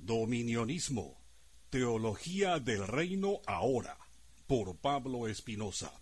Dominionismo, Teología del Reino Ahora, por Pablo Espinosa.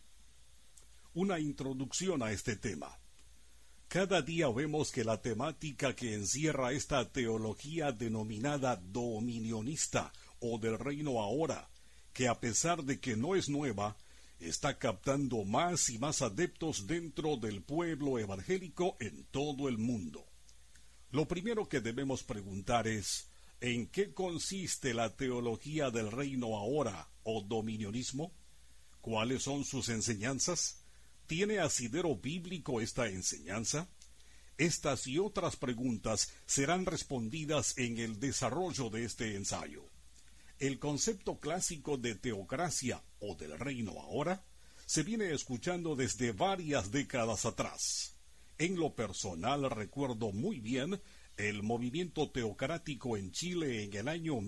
Una introducción a este tema. Cada día vemos que la temática que encierra esta teología denominada dominionista o del reino ahora, que a pesar de que no es nueva, está captando más y más adeptos dentro del pueblo evangélico en todo el mundo. Lo primero que debemos preguntar es, ¿en qué consiste la teología del reino ahora o dominionismo? ¿Cuáles son sus enseñanzas? ¿Tiene asidero bíblico esta enseñanza? Estas y otras preguntas serán respondidas en el desarrollo de este ensayo. El concepto clásico de teocracia o del reino ahora se viene escuchando desde varias décadas atrás. En lo personal recuerdo muy bien el movimiento teocrático en Chile en el año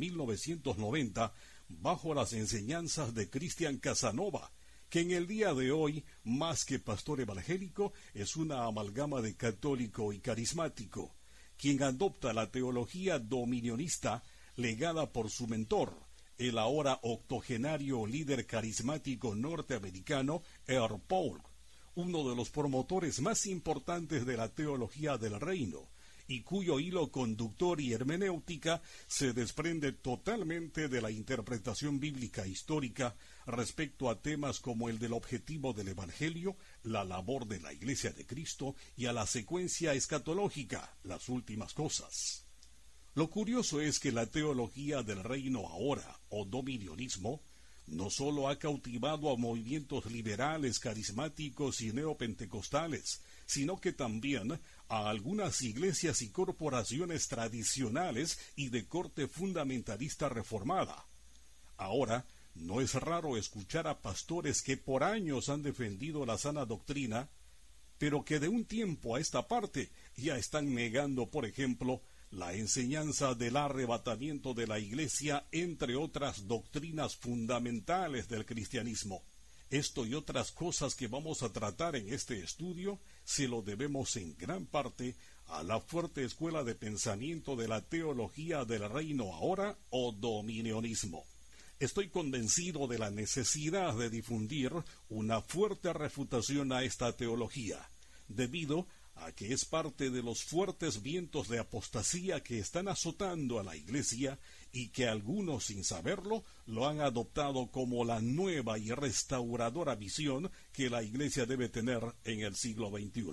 1990 bajo las enseñanzas de Cristian Casanova, que en el día de hoy, más que pastor evangélico, es una amalgama de católico y carismático, quien adopta la teología dominionista legada por su mentor, el ahora octogenario líder carismático norteamericano R. Paul, uno de los promotores más importantes de la teología del reino, y cuyo hilo conductor y hermenéutica se desprende totalmente de la interpretación bíblica histórica respecto a temas como el del objetivo del Evangelio, la labor de la Iglesia de Cristo y a la secuencia escatológica, las últimas cosas. Lo curioso es que la teología del reino ahora, o dominionismo, no solo ha cautivado a movimientos liberales, carismáticos y neopentecostales, sino que también a algunas iglesias y corporaciones tradicionales y de corte fundamentalista reformada. Ahora, no es raro escuchar a pastores que por años han defendido la sana doctrina, pero que de un tiempo a esta parte ya están negando, por ejemplo, la enseñanza del arrebatamiento de la Iglesia, entre otras doctrinas fundamentales del cristianismo. Esto y otras cosas que vamos a tratar en este estudio se lo debemos en gran parte a la fuerte escuela de pensamiento de la teología del reino ahora o dominionismo. Estoy convencido de la necesidad de difundir una fuerte refutación a esta teología, debido a que es parte de los fuertes vientos de apostasía que están azotando a la Iglesia y que algunos, sin saberlo, lo han adoptado como la nueva y restauradora visión que la Iglesia debe tener en el siglo XXI.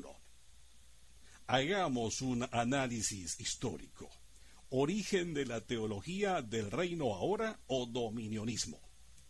Hagamos un análisis histórico. Origen de la teología del reino ahora o dominionismo.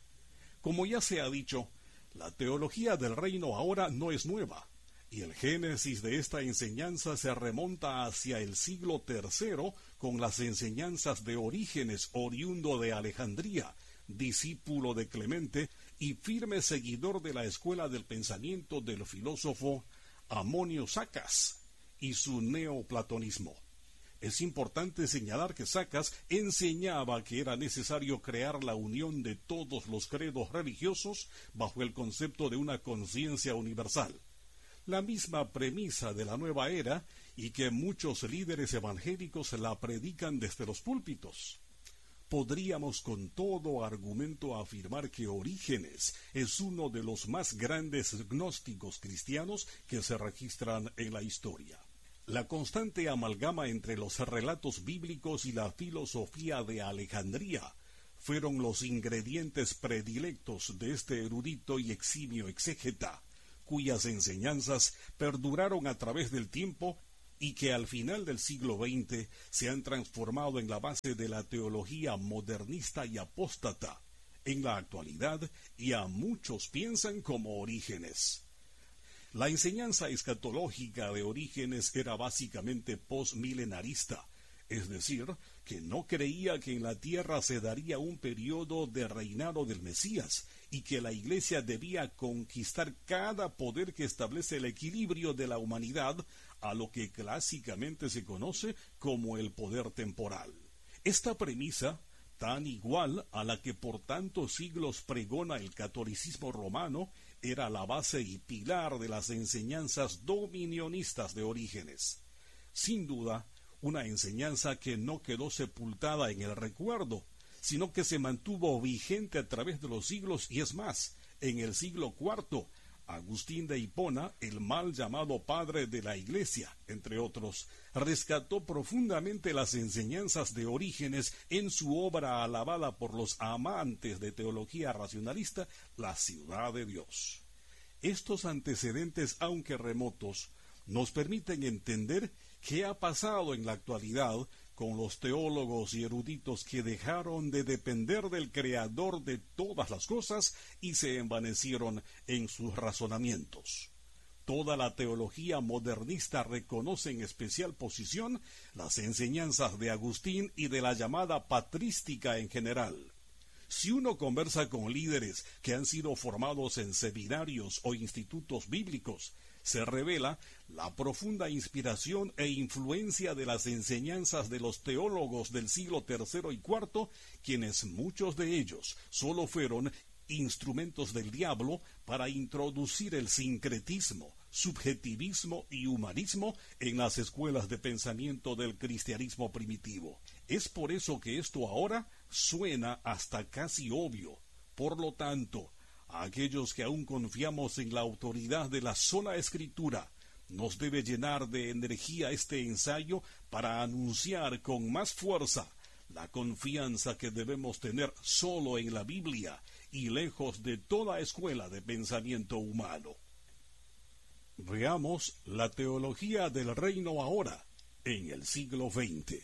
Como ya se ha dicho, la teología del reino ahora no es nueva, y el génesis de esta enseñanza se remonta hacia el siglo III con las enseñanzas de Orígenes, oriundo de Alejandría, discípulo de Clemente y firme seguidor de la escuela del pensamiento del filósofo Amonio Sacas y su neoplatonismo. Es importante señalar que Sacas enseñaba que era necesario crear la unión de todos los credos religiosos bajo el concepto de una conciencia universal, la misma premisa de la nueva era y que muchos líderes evangélicos la predican desde los púlpitos. Podríamos con todo argumento afirmar que Orígenes es uno de los más grandes gnósticos cristianos que se registran en la historia. La constante amalgama entre los relatos bíblicos y la filosofía de Alejandría fueron los ingredientes predilectos de este erudito y eximio exégeta, cuyas enseñanzas perduraron a través del tiempo y que al final del siglo XX se han transformado en la base de la teología modernista y apóstata. En la actualidad, ya muchos piensan como Orígenes. La enseñanza escatológica de Orígenes era básicamente postmilenarista, es decir, que no creía que en la tierra se daría un periodo de reinado del Mesías y que la Iglesia debía conquistar cada poder que establece el equilibrio de la humanidad a lo que clásicamente se conoce como el poder temporal. Esta premisa, tan igual a la que por tantos siglos pregona el catolicismo romano, era la base y pilar de las enseñanzas dominionistas de Orígenes. Sin duda, una enseñanza que no quedó sepultada en el recuerdo, sino que se mantuvo vigente a través de los siglos, y es más, en el siglo IV, Agustín de Hipona, el mal llamado padre de la Iglesia, entre otros, rescató profundamente las enseñanzas de Orígenes en su obra alabada por los amantes de teología racionalista, La ciudad de Dios. Estos antecedentes, aunque remotos, nos permiten entender qué ha pasado en la actualidad con los teólogos y eruditos que dejaron de depender del Creador de todas las cosas y se envanecieron en sus razonamientos. Toda la teología modernista reconoce en especial posición las enseñanzas de Agustín y de la llamada patrística en general. Si uno conversa con líderes que han sido formados en seminarios o institutos bíblicos, se revela la profunda inspiración e influencia de las enseñanzas de los teólogos del siglo III y IV, quienes muchos de ellos solo fueron instrumentos del diablo para introducir el sincretismo, subjetivismo y humanismo en las escuelas de pensamiento del cristianismo primitivo. Es por eso que esto ahora suena hasta casi obvio. Por lo tanto, a aquellos que aún confiamos en la autoridad de la sola Escritura, nos debe llenar de energía este ensayo para anunciar con más fuerza la confianza que debemos tener solo en la Biblia y lejos de toda escuela de pensamiento humano. Veamos la teología del reino ahora, en el siglo XX.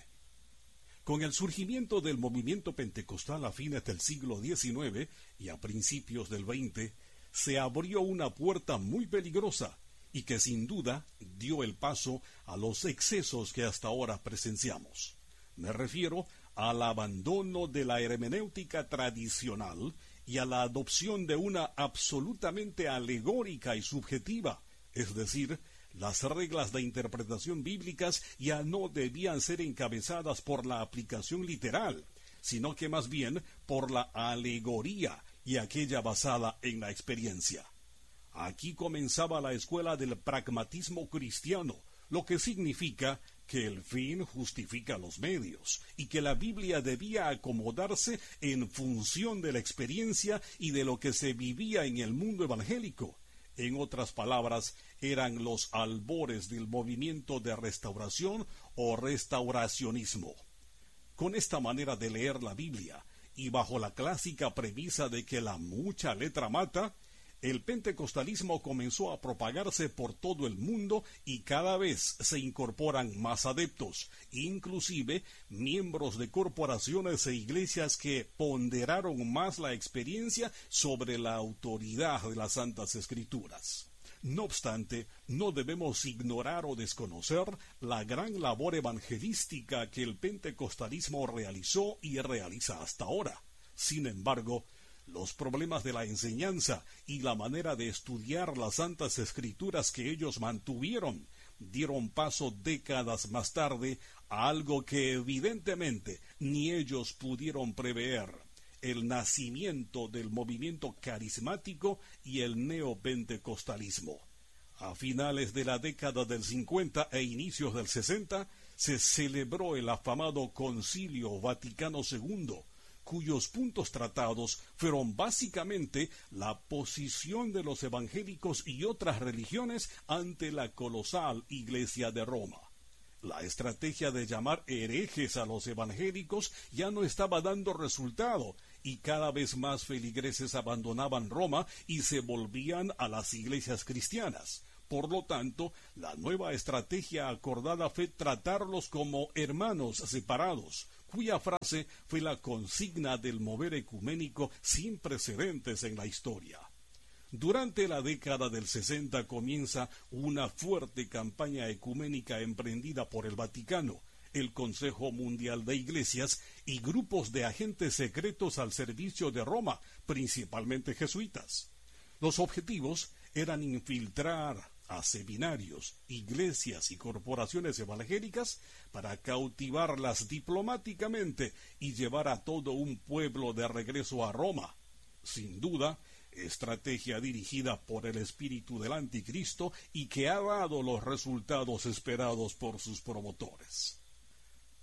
Con el surgimiento del movimiento pentecostal a fines del siglo XIX y a principios del XX, se abrió una puerta muy peligrosa y que sin duda dio el paso a los excesos que hasta ahora presenciamos. Me refiero al abandono de la hermenéutica tradicional y a la adopción de una absolutamente alegórica y subjetiva, es decir, las reglas de interpretación bíblicas ya no debían ser encabezadas por la aplicación literal, sino que más bien por la alegoría y aquella basada en la experiencia. Aquí comenzaba la escuela del pragmatismo cristiano, lo que significa que el fin justifica los medios y que la Biblia debía acomodarse en función de la experiencia y de lo que se vivía en el mundo evangélico. En otras palabras, eran los albores del movimiento de restauración o restauracionismo. Con esta manera de leer la Biblia, y bajo la clásica premisa de que la mucha letra mata, el pentecostalismo comenzó a propagarse por todo el mundo y cada vez se incorporan más adeptos, inclusive miembros de corporaciones e iglesias que ponderaron más la experiencia sobre la autoridad de las Santas Escrituras. No obstante, no debemos ignorar o desconocer la gran labor evangelística que el pentecostalismo realizó y realiza hasta ahora. Sin embargo, los problemas de la enseñanza y la manera de estudiar las Santas Escrituras que ellos mantuvieron dieron paso décadas más tarde a algo que evidentemente ni ellos pudieron prever: el nacimiento del movimiento carismático y el neopentecostalismo. A finales de la década del 50 e inicios del 60 se celebró el afamado Concilio Vaticano II, cuyos puntos tratados fueron básicamente la posición de los evangélicos y otras religiones ante la colosal Iglesia de Roma. La estrategia de llamar herejes a los evangélicos ya no estaba dando resultado, y cada vez más feligreses abandonaban Roma y se volvían a las iglesias cristianas. Por lo tanto, la nueva estrategia acordada fue tratarlos como hermanos separados, cuya frase fue la consigna del mover ecuménico sin precedentes en la historia. Durante la década del 60 comienza una fuerte campaña ecuménica emprendida por el Vaticano, el Consejo Mundial de Iglesias y grupos de agentes secretos al servicio de Roma, principalmente jesuitas. Los objetivos eran infiltrar a seminarios, iglesias y corporaciones evangélicas para cautivarlas diplomáticamente y llevar a todo un pueblo de regreso a Roma. Sin duda, estrategia dirigida por el espíritu del anticristo y que ha dado los resultados esperados por sus promotores.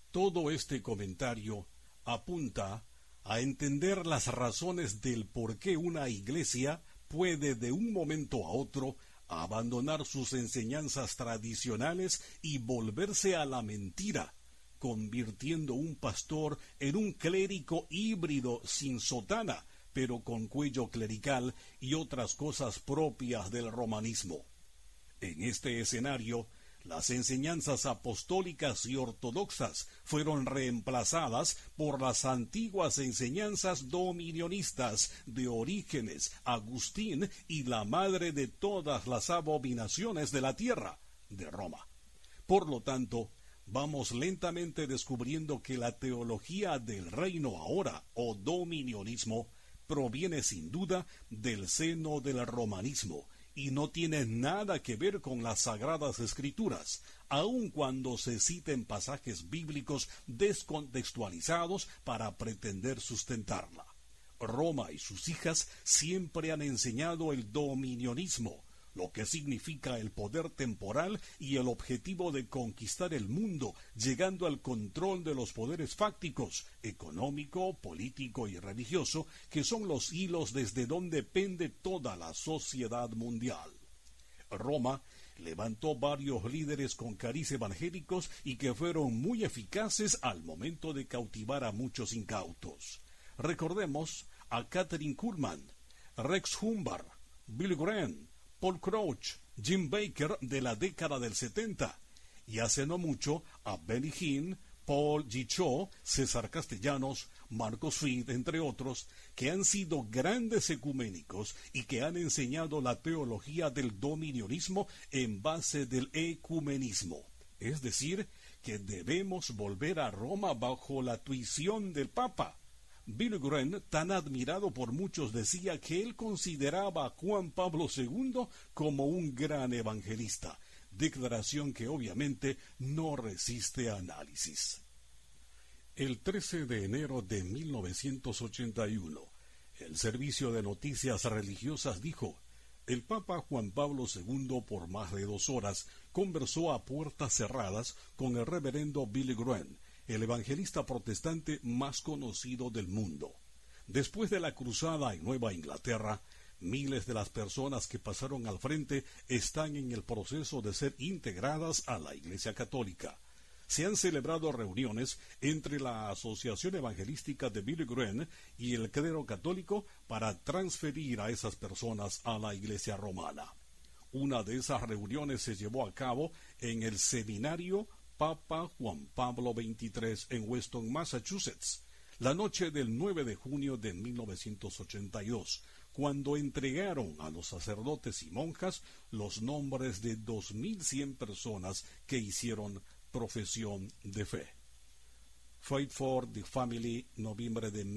Todo este comentario apunta a entender las razones del por qué una iglesia puede de un momento a otro abandonar sus enseñanzas tradicionales y volverse a la mentira, convirtiendo un pastor en un clérigo híbrido sin sotana, pero con cuello clerical y otras cosas propias del romanismo. En este escenario, las enseñanzas apostólicas y ortodoxas fueron reemplazadas por las antiguas enseñanzas dominionistas de Orígenes, Agustín y la madre de todas las abominaciones de la tierra, de Roma. Por lo tanto, vamos lentamente descubriendo que la teología del reino ahora, o dominionismo, proviene sin duda del seno del romanismo, y no tiene nada que ver con las sagradas escrituras, aun cuando se citen pasajes bíblicos descontextualizados para pretender sustentarla. Roma y sus hijas siempre han enseñado el dominionismo, lo que significa el poder temporal y el objetivo de conquistar el mundo, llegando al control de los poderes fácticos, económico, político y religioso, que son los hilos desde donde pende toda la sociedad mundial. Roma levantó varios líderes con cariz evangélicos y que fueron muy eficaces al momento de cautivar a muchos incautos. Recordemos a Kathryn Kuhlman, Rex Humbard, Billy Graham, Paul Crouch, Jim Baker de la década del 70, y hace no mucho a Benny Hinn, Paul G. Cho, César Castellanos, Marcos Fried, entre otros, que han sido grandes ecuménicos y que han enseñado la teología del dominionismo en base del ecumenismo, es decir, que debemos volver a Roma bajo la tuición del Papa. Billy Graham, tan admirado por muchos, decía que él consideraba a Juan Pablo II como un gran evangelista, declaración que obviamente no resiste análisis. El 13 de enero de 1981, el Servicio de Noticias Religiosas dijo: el Papa Juan Pablo II por más de 2 horas conversó a puertas cerradas con el reverendo Billy Graham, el evangelista protestante más conocido del mundo. Después de la cruzada en Nueva Inglaterra, miles de las personas que pasaron al frente están en el proceso de ser integradas a la Iglesia Católica. Se han celebrado reuniones entre la Asociación Evangelística de Billy Graham y el clero católico para transferir a esas personas a la Iglesia romana. Una de esas reuniones se llevó a cabo en el seminario Papa Juan Pablo XXIII en Weston, Massachusetts, la noche del 9 de junio de 1982, cuando entregaron a los sacerdotes y monjas los nombres de 2.100 personas que hicieron profesión de fe. Faith for the Family, noviembre de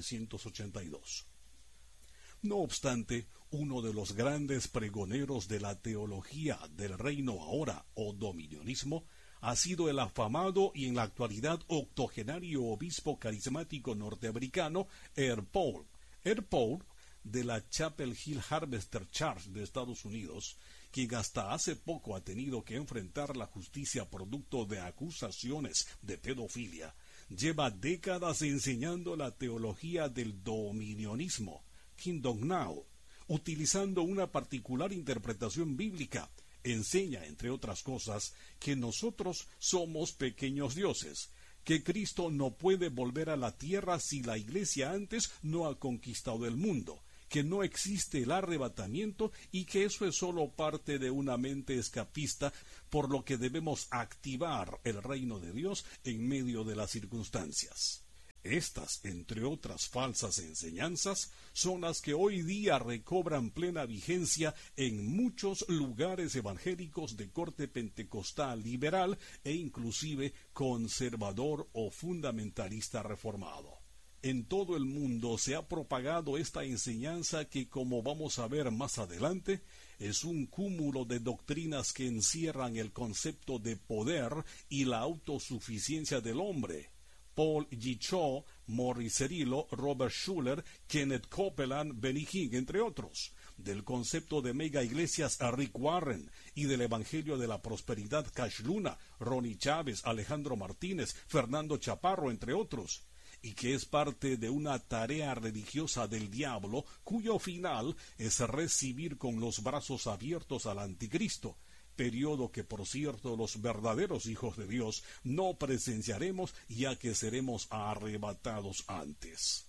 1982. No obstante, uno de los grandes pregoneros de la teología del reino ahora, o dominionismo, ha sido el afamado y en la actualidad octogenario obispo carismático norteamericano R. Paul. R. Paul, de la Chapel Hill Harvester Church de Estados Unidos, quien hasta hace poco ha tenido que enfrentar la justicia producto de acusaciones de pedofilia, lleva décadas enseñando la teología del dominionismo, Kingdom Now, utilizando una particular interpretación bíblica. Enseña, entre otras cosas, que nosotros somos pequeños dioses, que Cristo no puede volver a la tierra si la Iglesia antes no ha conquistado el mundo, que no existe el arrebatamiento y que eso es solo parte de una mente escapista, por lo que debemos activar el reino de Dios en medio de las circunstancias. Estas, entre otras falsas enseñanzas, son las que hoy día recobran plena vigencia en muchos lugares evangélicos de corte pentecostal liberal e inclusive conservador o fundamentalista reformado. En todo el mundo se ha propagado esta enseñanza que, como vamos a ver más adelante, es un cúmulo de doctrinas que encierran el concepto de poder y la autosuficiencia del hombre. Paul G. Cho, Morris Cerullo, Robert Schuller, Kenneth Copeland, Benny Hinn, entre otros, del concepto de mega iglesias a Rick Warren y del Evangelio de la Prosperidad Cash Luna, Ronnie Chávez, Alejandro Martínez, Fernando Chaparro, entre otros, y que es parte de una tarea religiosa del diablo cuyo final es recibir con los brazos abiertos al anticristo, periodo que por cierto los verdaderos hijos de Dios no presenciaremos ya que seremos arrebatados antes.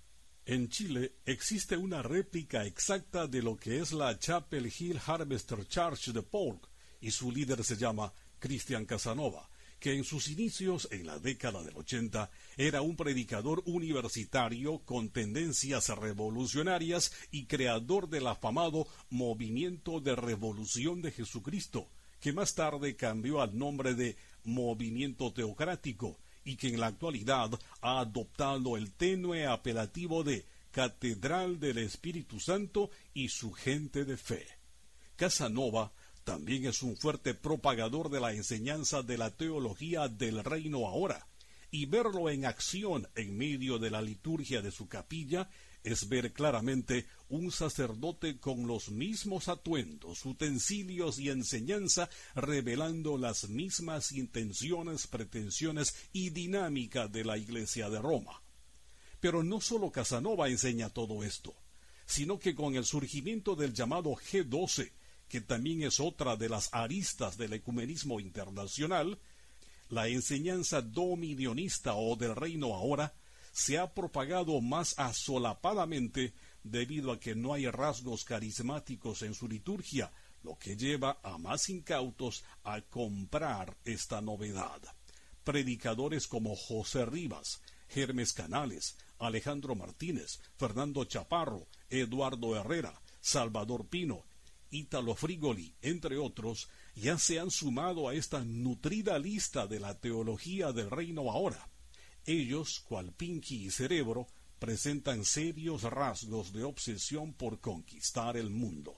En Chile existe una réplica exacta de lo que es la Chapel Hill Harvester Church de Polk, y su líder se llama Cristian Casanova, que en sus inicios en la década del 80 era un predicador universitario con tendencias revolucionarias y creador del afamado Movimiento de Revolución de Jesucristo, que más tarde cambió al nombre de Movimiento Teocrático, y que en la actualidad ha adoptado el tenue apelativo de Catedral del Espíritu Santo y su gente de fe. Casanova también es un fuerte propagador de la enseñanza de la teología del reino ahora, y verlo en acción en medio de la liturgia de su capilla es ver claramente un sacerdote con los mismos atuendos, utensilios y enseñanza, revelando las mismas intenciones, pretensiones y dinámica de la Iglesia de Roma. Pero no solo Casanova enseña todo esto, sino que con el surgimiento del llamado G12, que también es otra de las aristas del ecumenismo internacional, la enseñanza dominionista o del reino ahora se ha propagado más asolapadamente debido a que no hay rasgos carismáticos en su liturgia, lo que lleva a más incautos a comprar esta novedad. Predicadores como José Rivas, Hermes Canales, Alejandro Martínez, Fernando Chaparro, Eduardo Herrera, Salvador Pino, Ítalo Frigoli, entre otros, ya se han sumado a esta nutrida lista de la teología del reino ahora. Ellos, cual Pinky y Cerebro, presentan serios rasgos de obsesión por conquistar el mundo.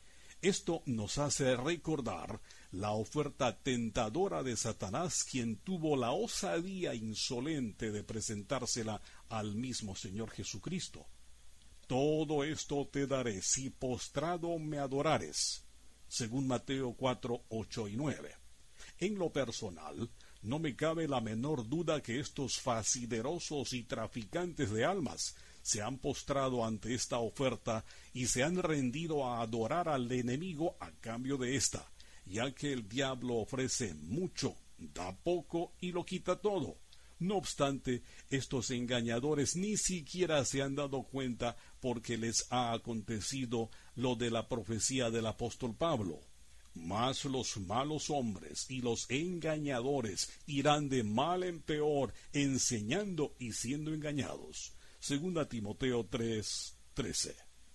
Esto nos hace recordar la oferta tentadora de Satanás, quien tuvo la osadía insolente de presentársela al mismo Señor Jesucristo. Todo esto te daré si postrado me adorares, según Mateo 4, 8 y 9. En lo personal, no me cabe la menor duda que estos fasiderosos y traficantes de almas se han postrado ante esta oferta y se han rendido a adorar al enemigo a cambio de ésta, ya que el diablo ofrece mucho, da poco y lo quita todo. No obstante, estos engañadores ni siquiera se han dado cuenta porque les ha acontecido lo de la profecía del apóstol Pablo. Mas los malos hombres y los engañadores irán de mal en peor, enseñando y siendo engañados. Segunda Timoteo 3:13.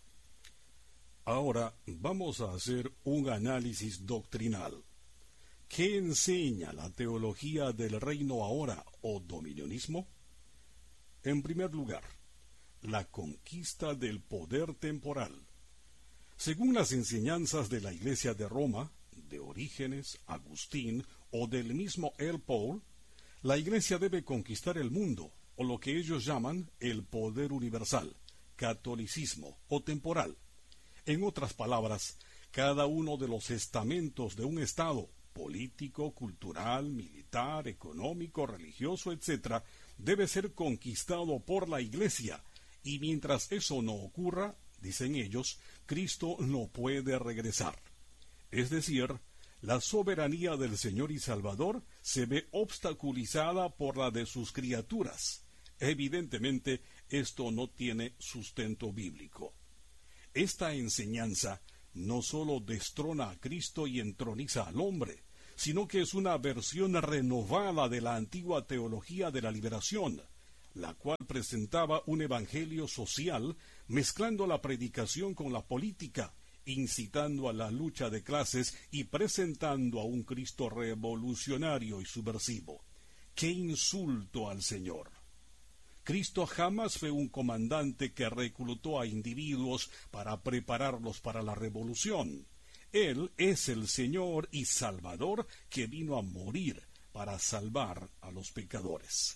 Ahora vamos a hacer un análisis doctrinal. ¿Qué enseña la teología del reino ahora o dominionismo? En primer lugar, la conquista del poder temporal. Según las enseñanzas de la Iglesia de Roma, de Orígenes, Agustín o del mismo L. Paul, la Iglesia debe conquistar el mundo, o lo que ellos llaman el poder universal, catolicismo o temporal. En otras palabras, cada uno de los estamentos de un Estado, político, cultural, militar, económico, religioso, etc., debe ser conquistado por la Iglesia, y mientras eso no ocurra, dicen ellos, Cristo no puede regresar. Es decir, la soberanía del Señor y Salvador se ve obstaculizada por la de sus criaturas. Evidentemente, esto no tiene sustento bíblico. Esta enseñanza no sólo destrona a Cristo y entroniza al hombre, sino que es una versión renovada de la antigua teología de la liberación, la cual presentaba un evangelio social mezclando la predicación con la política, incitando a la lucha de clases y presentando a un Cristo revolucionario y subversivo. ¡Qué insulto al Señor! Cristo jamás fue un comandante que reclutó a individuos para prepararlos para la revolución. Él es el Señor y Salvador que vino a morir para salvar a los pecadores.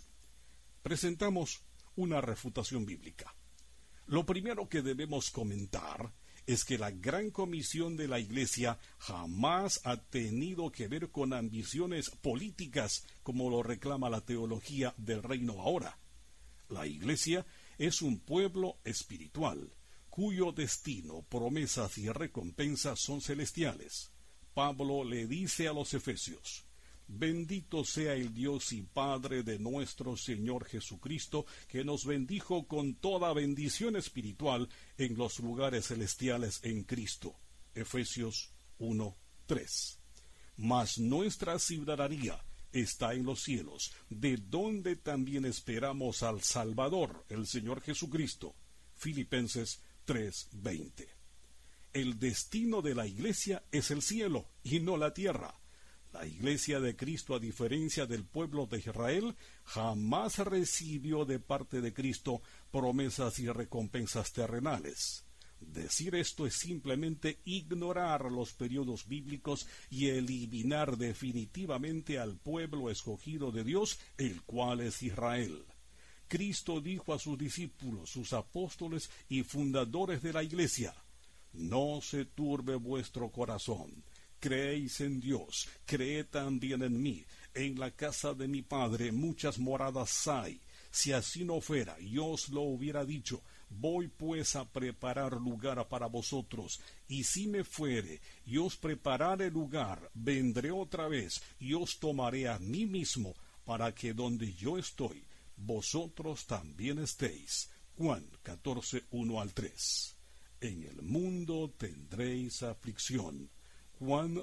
Presentamos una refutación bíblica. Lo primero que debemos comentar es que la gran comisión de la Iglesia jamás ha tenido que ver con ambiciones políticas como lo reclama la teología del reino ahora. La Iglesia es un pueblo espiritual, cuyo destino, promesas y recompensas son celestiales. Pablo le dice a los Efesios: bendito sea el Dios y Padre de nuestro Señor Jesucristo, que nos bendijo con toda bendición espiritual en los lugares celestiales en Cristo. Efesios 1:3. Mas nuestra ciudadanía está en los cielos, de donde también esperamos al Salvador, el Señor Jesucristo. Filipenses 3:20. El destino de la Iglesia es el cielo y no la tierra. La Iglesia de Cristo, a diferencia del pueblo de Israel, jamás recibió de parte de Cristo promesas y recompensas terrenales. Decir esto es simplemente ignorar los periodos bíblicos y eliminar definitivamente al pueblo escogido de Dios, el cual es Israel. Cristo dijo a sus discípulos, sus apóstoles y fundadores de la Iglesia: no se turbe vuestro corazón. Creéis en Dios, creed también en mí. En la casa de mi Padre muchas moradas hay. Si así no fuera, yo os lo hubiera dicho. Voy pues a preparar lugar para vosotros. Y si me fuere, y os preparare lugar, vendré otra vez, y os tomaré a mí mismo, para que donde yo estoy, vosotros también estéis. Juan 14:1-3. En el mundo tendréis aflicción. Juan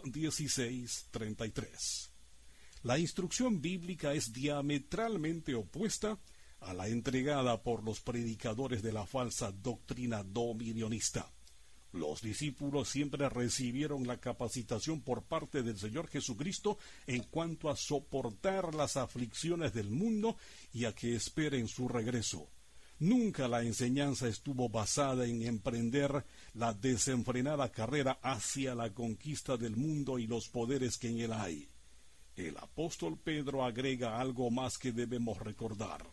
16:33. La instrucción bíblica es diametralmente opuesta a la entregada por los predicadores de la falsa doctrina dominionista. Los discípulos siempre recibieron la capacitación por parte del Señor Jesucristo en cuanto a soportar las aflicciones del mundo y a que esperen su regreso. Nunca la enseñanza estuvo basada en emprender la desenfrenada carrera hacia la conquista del mundo y los poderes que en él hay. El apóstol Pedro agrega algo más que debemos recordar.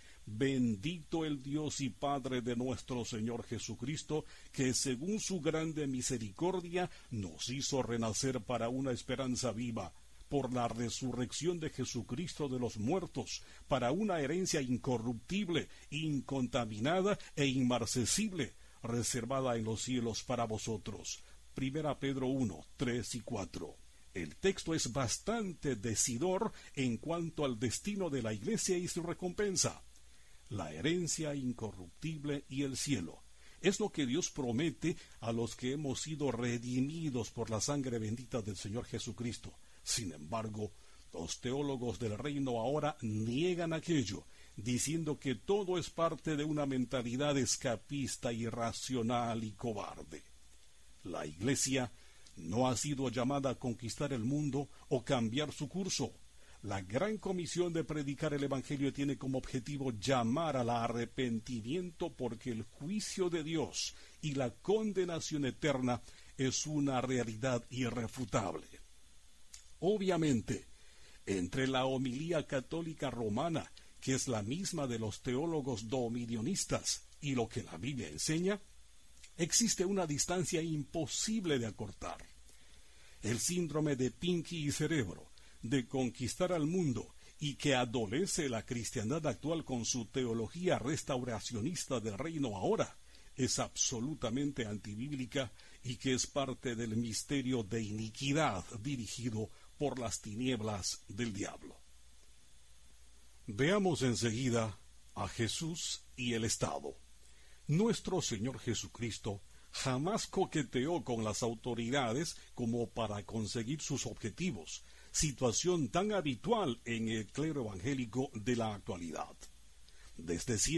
Bendito el Dios y Padre de nuestro Señor Jesucristo, que según su grande misericordia nos hizo renacer para una esperanza viva, por la resurrección de Jesucristo de los muertos, para una herencia incorruptible, incontaminada e inmarcesible, reservada en los cielos para vosotros. 1 Pedro 1:3-4. El texto es bastante decidor en cuanto al destino de la Iglesia y su recompensa. La herencia incorruptible y el cielo es lo que Dios promete a los que hemos sido redimidos por la sangre bendita del Señor Jesucristo. Sin embargo, los teólogos del reino ahora niegan aquello, diciendo que todo es parte de una mentalidad escapista, irracional y cobarde. La Iglesia no ha sido llamada a conquistar el mundo o cambiar su curso. La gran comisión de predicar el Evangelio tiene como objetivo llamar al arrepentimiento, porque el juicio de Dios y la condenación eterna es una realidad irrefutable. Obviamente, entre la homilía católica romana, que es la misma de los teólogos dominionistas, y lo que la Biblia enseña, existe una distancia imposible de acortar. El síndrome de Pinky y Cerebro, de conquistar al mundo, y que adolece la cristiandad actual con su teología restauracionista del reino ahora, es absolutamente antibíblica y que es parte del misterio de iniquidad dirigido por las tinieblas del diablo. Veamos enseguida a Jesús y el Estado. Nuestro Señor Jesucristo jamás coqueteó con las autoridades como para conseguir sus objetivos, situación tan habitual en el clero evangélico de la actualidad. Desde siempre